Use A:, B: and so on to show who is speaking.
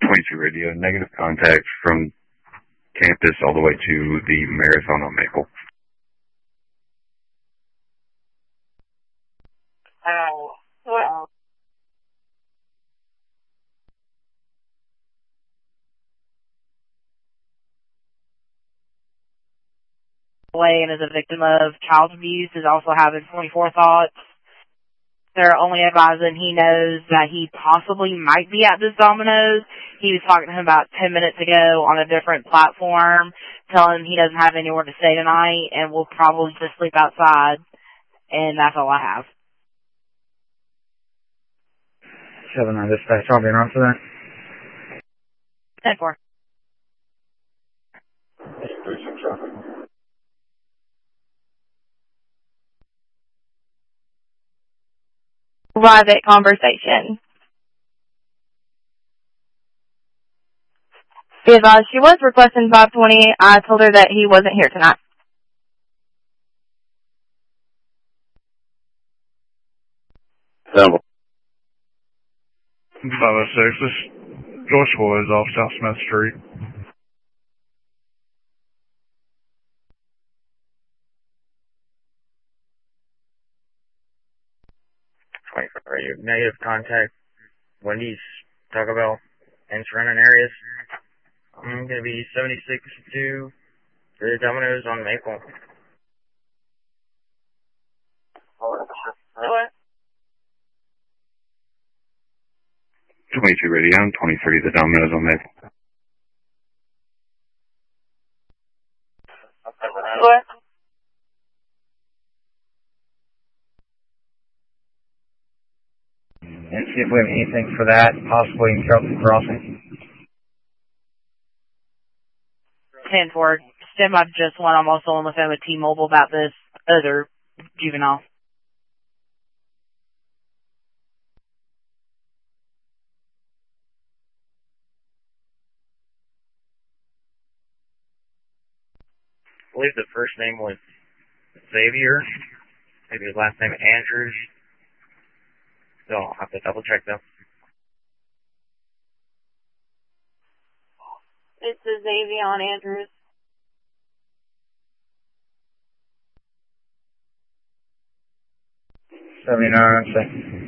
A: 22 radio, negative contact from campus all the way to the Marathon on Maple.
B: Well. Away and is a victim of child abuse, is also having 24 thoughts. They're only advising he knows that he possibly might be at this Domino's. He was talking to him about 10 minutes ago on a different platform, telling him he doesn't have anywhere to stay tonight and will probably just sleep outside. And that's all I have.
C: 7-9 dispatch, I'll be around for that.
B: 10-4.
D: Private conversation. Be advised, she was requesting 520. I told her that he wasn't here tonight.
A: Simple.
E: 506, this Joyce Boys off South Smith Street.
C: Are you negative contact Wendy's, Taco Bell, and surrounding areas? I'm going to be 76 to the Domino's on Maple.
B: What?
A: 22 radio, 23 the Domino's on Maple.
B: What?
C: And see if we have anything for that, possibly in Carrollton Crossing.
B: 10-4. Stem, I've just won. I'm also on the phone with T-Mobile about this other juvenile.
C: I believe the first name was Xavier. Maybe his last name Andrews. So I'll have to double check though.
D: It's a Xavier Andrews.
C: 79,